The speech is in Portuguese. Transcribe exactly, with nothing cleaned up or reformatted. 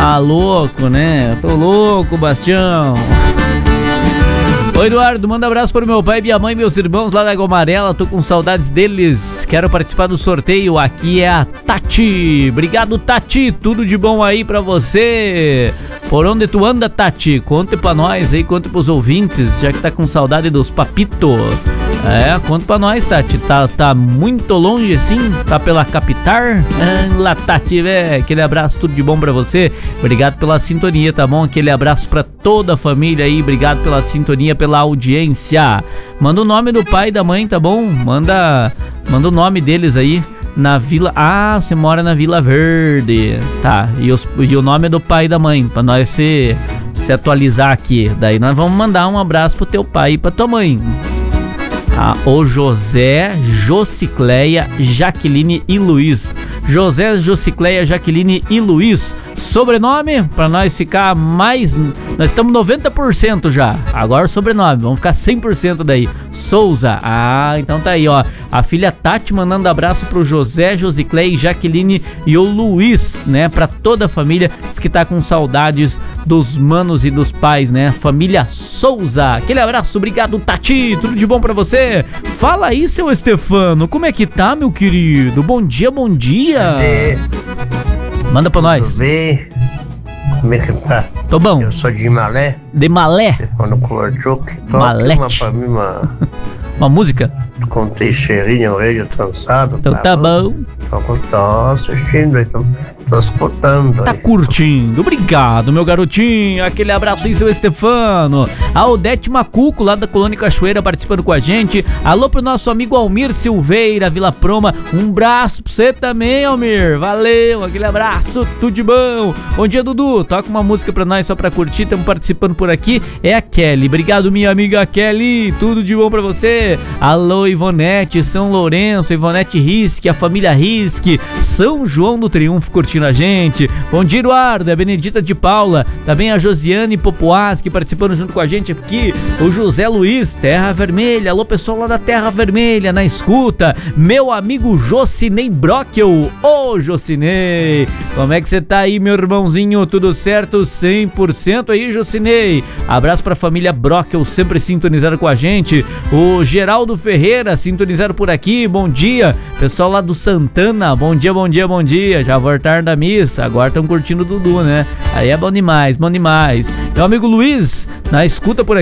Tá louco, né? Tô louco, Bastião. Oi, Eduardo, manda abraço pro meu pai, minha mãe e meus irmãos lá da Água Amarela. Tô com saudades deles. Quero participar do sorteio. Aqui é a Tati. Obrigado, Tati. Tudo de bom aí pra você. Por onde tu anda, Tati? Conte pra nós aí, conte pros ouvintes, já que tá com saudade dos papitos. É, conta pra nós, Tati. Tá, tá muito longe assim? Tá pela capital? Ah, lá, Tati, velho. Aquele abraço, tudo de bom pra você. Obrigado pela sintonia, tá bom? Aquele abraço pra toda a família aí. Obrigado pela sintonia, pela audiência. Manda o nome do pai e da mãe, tá bom? Manda, manda o nome deles aí. Na Vila... Ah, você mora na Vila Verde. Tá, e, os, e o nome é do pai e da mãe, pra nós se, se atualizar aqui. Daí nós vamos mandar um abraço pro teu pai e pra tua mãe. Ah, o José, Josicleia, Jaqueline e Luiz. José, Josicleia, Jaqueline e Luiz. Sobrenome, pra nós ficar mais... Nós estamos noventa por cento já. Agora o sobrenome, vamos ficar cem por cento daí. Souza. Ah, então tá aí, ó. A filha Tati mandando abraço pro José, Josicleia, Jaqueline e o Luiz, né? Pra toda a família. Diz que tá com saudades dos manos e dos pais, né? Família Souza. Aquele abraço, obrigado, Tati. Tudo de bom pra você? Fala aí, seu Estefano. Como é que tá, meu querido? Bom dia, bom dia. É. Manda pra nós. Ver. Como é que tá? Tô bom. Eu sou de Malé. De Malé? Quando Cordiuk. Malete. Uma pra mim, uma... Uma música? Com teixeirinha, orelha trançado. Então tá, tá bom. bom. Tô assistindo, então. Tô escutando. Tá aí. Curtindo. Obrigado, meu garotinho. Aquele abraço aí, seu Estefano. A Odete Macuco, lá da Colônia Cachoeira, participando com a gente. Alô pro nosso amigo Almir Silveira, Vila Proma. Um abraço pra você também, Almir. Valeu, aquele abraço. Tudo de bom. Bom dia, Dudu. Toca uma música pra nós só pra curtir. Estamos participando por aqui. É a Kelly. Obrigado, minha amiga Kelly. Tudo de bom pra você. Alô, Ivonete, São Lourenço, Ivonete Risque, a família Risque, São João do Triunfo curtindo a gente. Bom dia, Eduardo, é a Benedita de Paula, também a Josiane Popuaski participando junto com a gente aqui, o José Luiz, Terra Vermelha, alô pessoal lá da Terra Vermelha, na escuta, meu amigo Jocinei Brockel, ô Jocinei, como é que você tá aí, meu irmãozinho, tudo certo, cem por cento aí, Jocinei, abraço pra família Brockel, sempre sintonizado com a gente, o Geraldo Ferreira, sintonizado por aqui, bom dia, pessoal lá do Santana, bom dia, bom dia, bom dia, já voltaram da missa, agora estão curtindo o Dudu, né, aí é bom demais, bom demais, meu amigo Luiz, na escuta por aqui,